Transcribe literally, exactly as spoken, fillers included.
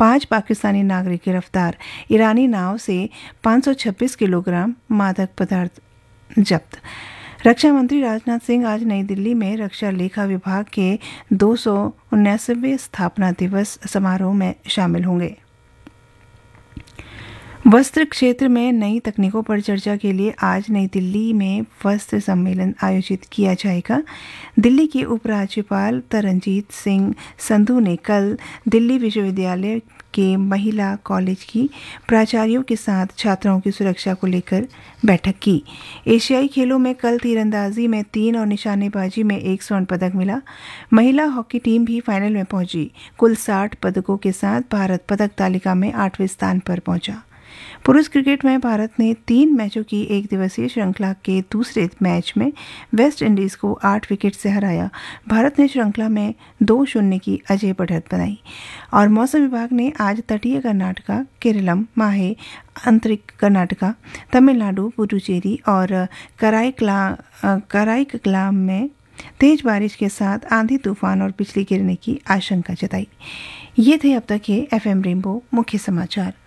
पांच पाकिस्तानी नागरिक गिरफ्तार। ईरानी नाव से पाँच सौ छब्बीस किलोग्राम मादक पदार्थ जब्त। रक्षा मंत्री राजनाथ सिंह आज नई दिल्ली में रक्षा लेखा विभाग के दो सौ उन्यासीवें स्थापना दिवस समारोह में शामिल होंगे। वस्त्र क्षेत्र में नई तकनीकों पर चर्चा के लिए आज नई दिल्ली में वस्त्र सम्मेलन आयोजित किया जाएगा। दिल्ली के उपराज्यपाल तरनजीत सिंह संधू ने कल दिल्ली विश्वविद्यालय के महिला कॉलेज की प्राचार्यों के साथ छात्राओं की सुरक्षा को लेकर बैठक की। एशियाई खेलों में कल तीरंदाजी में तीन और निशानेबाजी में एक स्वर्ण पदक मिला। महिला हॉकी टीम भी फाइनल में पहुंची। कुल साठ पदकों के साथ भारत पदक तालिका में आठवें स्थान पर पहुंचा। पुरुष क्रिकेट में भारत ने तीन मैचों की एक दिवसीय श्रृंखला के दूसरे मैच में वेस्ट इंडीज को आठ विकेट से हराया। भारत ने श्रृंखला में दो शून्य की अजय बढ़त बनाई। और मौसम विभाग ने आज तटीय कर्नाटका, केरलम, माहे, आंतरिक कर्नाटका, तमिलनाडु, पुडुचेरी और कराईकला कराईकलाम में तेज बारिश के साथ आंधी तूफान और बिजली गिरने की आशंका जताई। ये थे अब तक के एफएम रेनबो मुख्य समाचार।